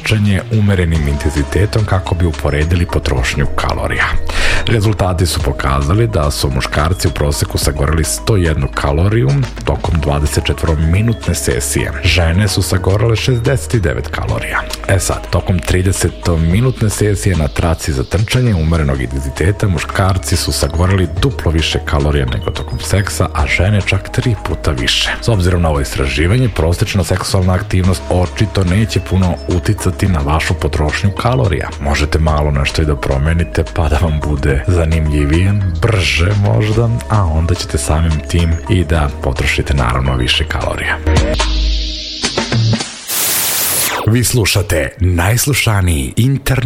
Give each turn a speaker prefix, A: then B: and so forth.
A: trčanje umerenim intenzitetom kako bi uporedili potrošnju kalorija. Rezultati su pokazali da su muškarci u proseku sagoreli 101 kaloriju tokom 24-minutne sesije. Žene su sagorele 69 kalorija. Sad, tokom 30-minutne sesije na traci za trčanje umerenog intenziteta muškarci su sagoreli duplo više kalorija nego tokom seksa, a žene čak 3 puta više. S obzirom na ovo istraživanje, prosečna seksualna aktivnost očito neće puno uticati na vašu potrošnju kalorija. Možete malo nešto i da promenite pa da vam bude zanimljivije, brže možda, a onda ćete samim tim i da potrošite naravno više kalorija. Vi slušate najslušaniji internet